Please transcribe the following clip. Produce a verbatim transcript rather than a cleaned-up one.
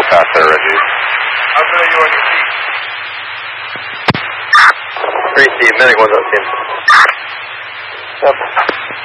past there, Reggie. How good are you on your feet? three Steve, medic one's up, team. Yep.